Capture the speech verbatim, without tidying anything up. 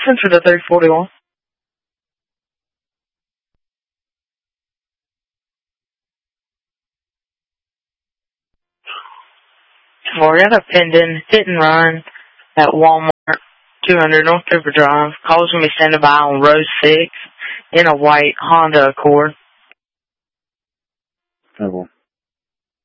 Center to three forty-one. We got a pending hit and run at Walmart, two hundred North Cooper Drive. Calls me standing by on row six in a white Honda Accord. Oh, well.